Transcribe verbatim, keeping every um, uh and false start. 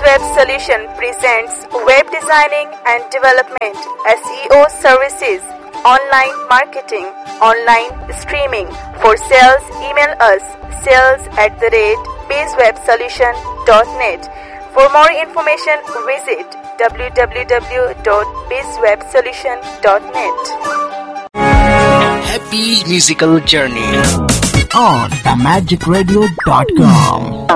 BizWeb Solution presents web designing and development, S E O services, online marketing, online streaming. For sales, email us sales at the rate bizwebsolution dot net. For more information, visit w w w dot bizwebsolution dot net. Happy musical journey on the magic radio dot com.